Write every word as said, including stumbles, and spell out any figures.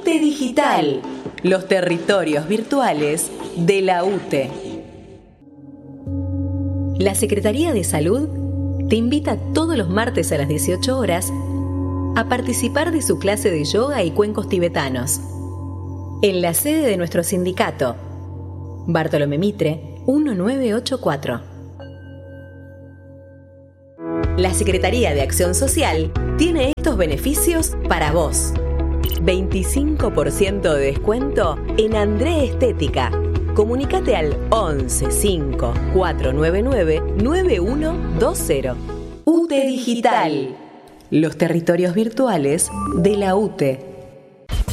UTE Digital, los territorios virtuales de la UTE. La Secretaría de Salud te invita todos los martes a las dieciocho horas a participar de su clase de yoga y cuencos tibetanos en la sede de nuestro sindicato, Bartolomé Mitre, mil novecientos ochenta y cuatro. La Secretaría de Acción Social tiene estos beneficios para vos. veinticinco por ciento de descuento en André Estética. Comunícate al once cinco cuatro nueve nueve nueve uno dos cero. UTE Digital, los territorios virtuales de la UTE.